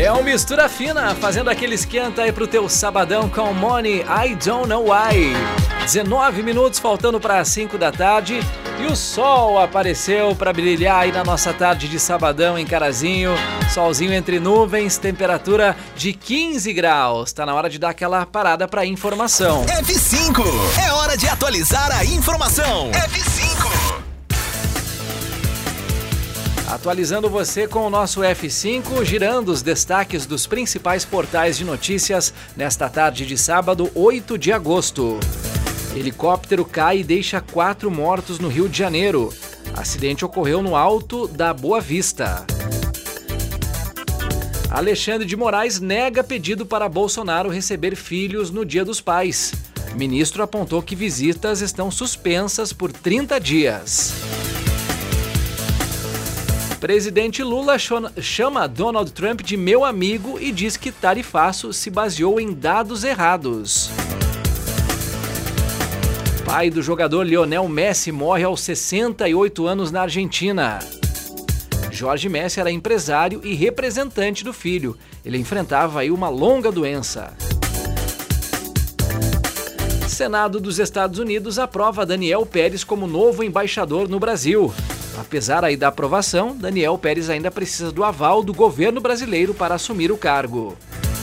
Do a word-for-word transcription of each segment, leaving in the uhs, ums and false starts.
É um mistura fina, fazendo aquele esquenta aí pro teu sabadão com Money, I Don't Know Why. dezenove minutos faltando para cinco da tarde e o sol apareceu para brilhar aí na nossa tarde de sabadão em Carazinho. Solzinho entre nuvens, temperatura de quinze graus. Tá na hora de dar aquela parada para informação. F cinco, é hora de atualizar a informação. F cinco. Atualizando você com o nosso F cinco, girando os destaques dos principais portais de notícias nesta tarde de sábado, oito de agosto. Helicóptero cai e deixa quatro mortos no Rio de Janeiro. Acidente ocorreu no Alto da Boa Vista. Alexandre de Moraes nega pedido para Bolsonaro receber filhos no Dia dos Pais. Ministro apontou que visitas estão suspensas por trinta dias. Presidente Lula chama Donald Trump de meu amigo e diz que tarifaço se baseou em dados errados. Pai do jogador Lionel Messi morre aos sessenta e oito anos na Argentina. Jorge Messi era empresário e representante do filho. Ele enfrentava aí uma longa doença. Senado dos Estados Unidos aprova Daniel Pérez como novo embaixador no Brasil. Apesar aí da aprovação, Daniel Pérez ainda precisa do aval do governo brasileiro para assumir o cargo.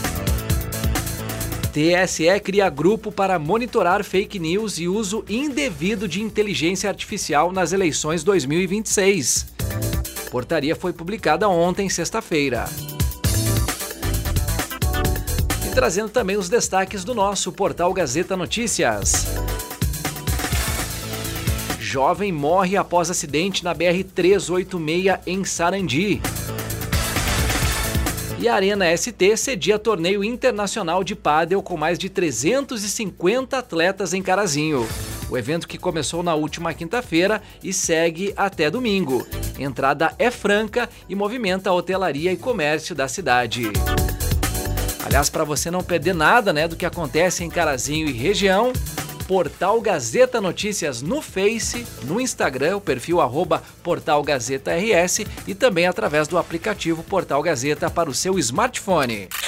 T S E cria grupo para monitorar fake news e uso indevido de inteligência artificial nas eleições dois mil e vinte e seis. Portaria foi publicada ontem, sexta-feira. E trazendo também os destaques do nosso portal Gazeta Notícias. Jovem morre após acidente na B R trezentos e oitenta e seis em Sarandi. E a Arena S T cedia torneio internacional de pádel com mais de trezentos e cinquenta atletas em Carazinho. O evento que começou na última quinta-feira e segue até domingo. Entrada é franca e movimenta a hotelaria e comércio da cidade. Aliás, para você não perder nada, né, do que acontece em Carazinho e região, Portal Gazeta Notícias no Face, no Instagram, o perfil arroba Portal Gazeta R S e também através do aplicativo Portal Gazeta para o seu smartphone.